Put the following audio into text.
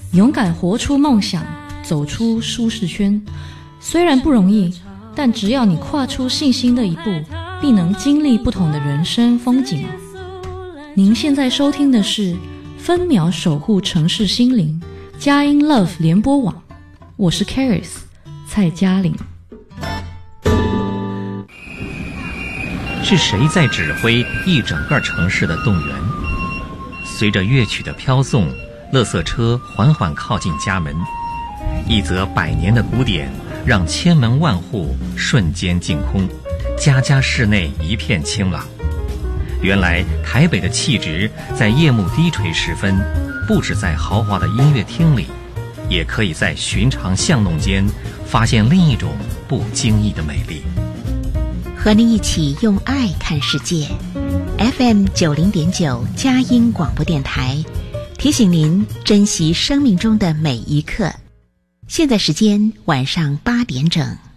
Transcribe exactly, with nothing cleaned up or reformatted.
勇敢活出梦想，走出舒适圈。虽然不容易，但只要你跨出信心的一步，必能经历不同的人生风景。您现在收听的是分秒守护城市心灵佳音 Love 联播网，我是 Caris 蔡嘉玲。 是谁在指挥一整个城市的动员？随着乐曲的飘送，垃圾车缓缓靠近家门，一则百年的古典让千门万户瞬间净空，家家室内一片清朗。原来台北的气质在夜幕低垂时分，不止在豪华的音乐厅里，也可以在寻常巷弄间发现另一种不经意的美丽。 和您一起用爱看世界 F M 九零点九佳音广播电台，提醒您珍惜生命中的每一刻。现在时间晚上八点整。